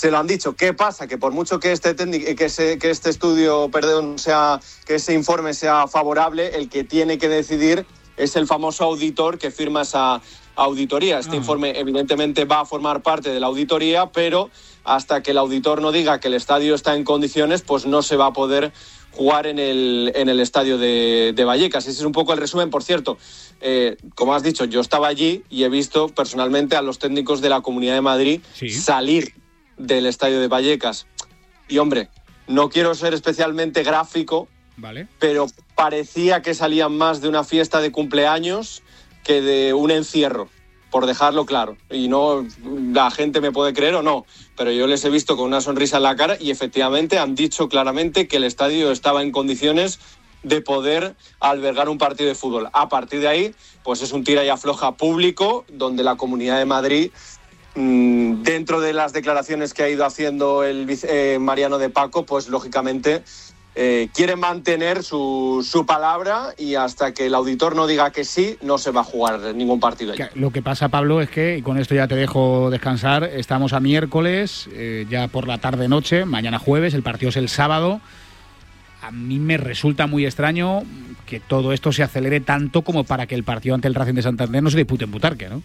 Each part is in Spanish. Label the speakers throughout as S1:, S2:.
S1: se lo han dicho. ¿Qué pasa? Que por mucho que este informe sea favorable, el que tiene que decidir es el famoso auditor que firma esa auditoría. Este informe evidentemente va a formar parte de la auditoría, pero hasta que el auditor no diga que el estadio está en condiciones, pues no se va a poder jugar en el estadio de Vallecas. Ese es un poco el resumen. Por cierto, como has dicho, yo estaba allí y he visto personalmente a los técnicos de la Comunidad de Madrid salir del estadio de Vallecas. Y hombre, no quiero ser especialmente gráfico,
S2: ¿vale?,
S1: pero parecía que salían más de una fiesta de cumpleaños que de un encierro, por dejarlo claro. Y no, la gente me puede creer o no, pero yo les he visto con una sonrisa en la cara y efectivamente han dicho claramente que el estadio estaba en condiciones de poder albergar un partido de fútbol. A partir de ahí, pues es un tira y afloja público, donde la Comunidad de Madrid, dentro de las declaraciones que ha ido haciendo el Mariano de Paco, pues lógicamente quiere mantener su palabra, y hasta que el auditor no diga que sí, no se va a jugar ningún partido allí.
S2: Lo que pasa, Pablo, es que, y con esto ya te dejo descansar, estamos a miércoles, ya por la tarde-noche, mañana jueves, el partido es el sábado. A mí me resulta muy extraño que todo esto se acelere tanto como para que el partido ante el Racing de Santander no se dispute en Butarque, ¿no?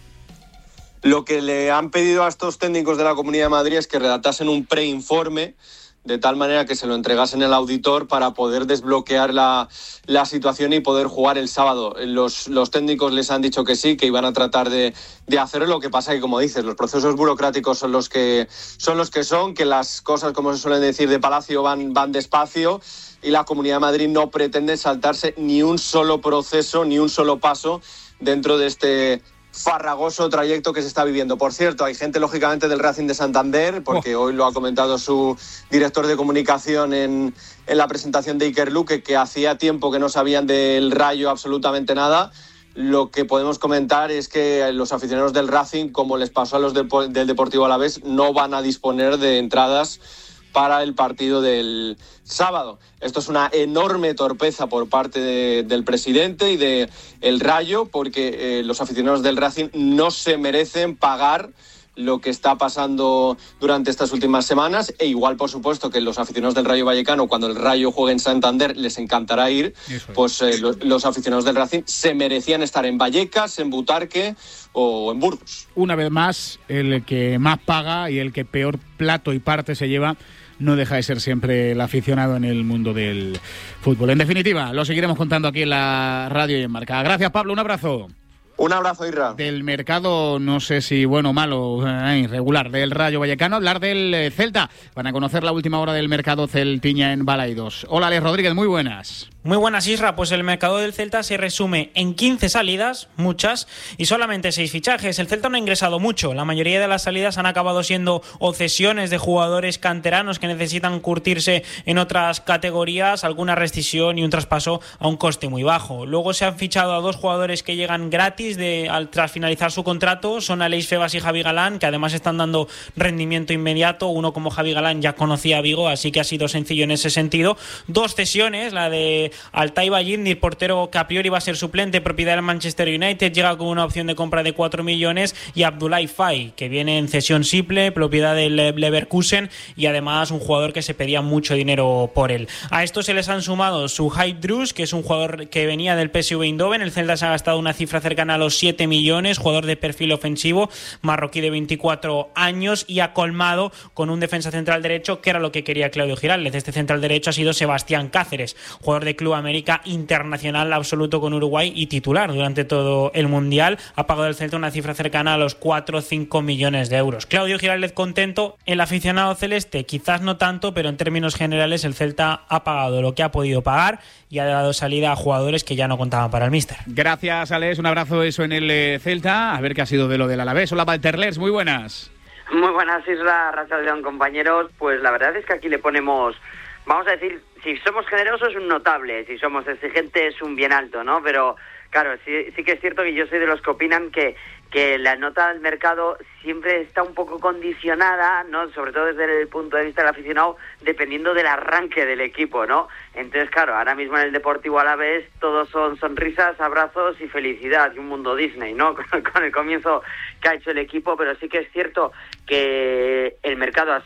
S1: Lo que le han pedido a estos técnicos de la Comunidad de Madrid es que redactasen un preinforme, de tal manera que se lo entregasen al auditor para poder desbloquear la situación y poder jugar el sábado. Los técnicos les han dicho que sí, que iban a tratar de hacerlo. Lo que pasa es que, como dices, los procesos burocráticos son los que son, que las cosas, como se suelen decir, de palacio van despacio, y la Comunidad de Madrid no pretende saltarse ni un solo proceso, ni un solo paso dentro de este farragoso trayecto que se está viviendo. Por cierto, hay gente lógicamente del Racing de Santander, porque hoy lo ha comentado su director de comunicación en la presentación de Iker Luque, que hacía tiempo que no sabían del Rayo absolutamente nada. Lo que podemos comentar es que los aficionados del Racing, como les pasó a los del Deportivo Alavés, no van a disponer de entradas para el partido del sábado. Esto es una enorme torpeza por parte del presidente y del Rayo, porque los aficionados del Racing no se merecen pagar lo que está pasando durante estas últimas semanas, e igual, por supuesto, que los aficionados del Rayo Vallecano, cuando el Rayo juegue en Santander, les encantará ir. Pues los aficionados del Racing se merecían estar en Vallecas, en Butarque o en Burgos.
S2: Una vez más, el que más paga y el que peor plato y parte se lleva no deja de ser siempre el aficionado en el mundo del fútbol. En definitiva, lo seguiremos contando aquí en la radio y en Marca. Gracias, Pablo, un abrazo.
S1: Un abrazo, Irra.
S2: Del mercado, no sé si bueno o malo, irregular, del Rayo Vallecano, hablar del Celta. Van a conocer la última hora del mercado celtiña en Balaidos. Hola, Alex Rodríguez, muy buenas.
S3: Muy buenas, Isra. Pues el mercado del Celta se resume en 15 salidas, muchas, y solamente 6 fichajes. El Celta no ha ingresado mucho. La mayoría de las salidas han acabado siendo o cesiones de jugadores canteranos que necesitan curtirse en otras categorías, alguna rescisión y un traspaso a un coste muy bajo. Luego se han fichado a 2 jugadores que llegan gratis tras finalizar su contrato. Son Aleix Febas y Javi Galán, que además están dando rendimiento inmediato. Uno, como Javi Galán, ya conocía a Vigo, así que ha sido sencillo en ese sentido. 2 cesiones, la de Altay Bayindir, portero que a priori va a ser suplente, propiedad del Manchester United, llega con una opción de compra de 4 millones, y Abdoulaye Faye, que viene en cesión simple, propiedad del Leverkusen, y además un jugador que se pedía mucho dinero por él. A esto se les han sumado Suhaib Drus, que es un jugador que venía del PSV Eindhoven. El Celta se ha gastado una cifra cercana a los 7 millones, jugador de perfil ofensivo, marroquí de 24 años, y ha colmado con un defensa central derecho, que era lo que quería Claudio Giraldez. Este central derecho ha sido Sebastián Cáceres, jugador de Club América, internacional absoluto con Uruguay y titular durante todo el Mundial. Ha pagado el Celta una cifra cercana a los 4 o 5 millones de euros. Claudio Giraldez contento, el aficionado celeste quizás no tanto, pero en términos generales el Celta ha pagado lo que ha podido pagar y ha dado salida a jugadores que ya no contaban para el míster.
S2: Gracias, Alex, un abrazo. Eso en el Celta, a ver qué ha sido de lo del Alavés. Hola, Valterlers, muy buenas.
S4: Muy buenas, Isla, Racha León, compañeros. Pues la verdad es que aquí le ponemos, vamos a decir, si somos generosos, un notable, si somos exigentes, un bien alto, ¿no? Pero claro, sí que es cierto que yo soy de los que opinan que la nota del mercado siempre está un poco condicionada, ¿no? Sobre todo desde el punto de vista del aficionado, dependiendo del arranque del equipo, ¿no? Entonces, claro, ahora mismo en el Deportivo Alavés todos son sonrisas, abrazos y felicidad, y un mundo Disney, ¿no? Con el comienzo que ha hecho el equipo, pero sí que es cierto que el mercado